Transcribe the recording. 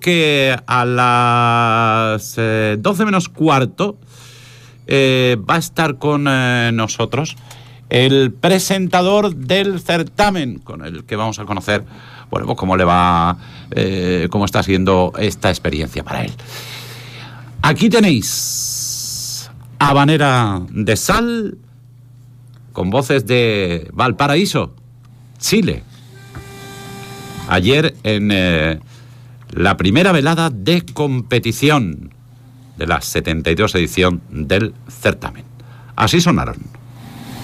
que a las 12 menos cuarto va a estar con nosotros el presentador del certamen, con el que vamos a conocer, bueno, pues cómo le va, cómo está siendo esta experiencia para él. Aquí tenéis Habanera de Sal, con voces de Valparaíso, Chile. Ayer en la primera velada de competición de la 72 edición del certamen. Así sonaron.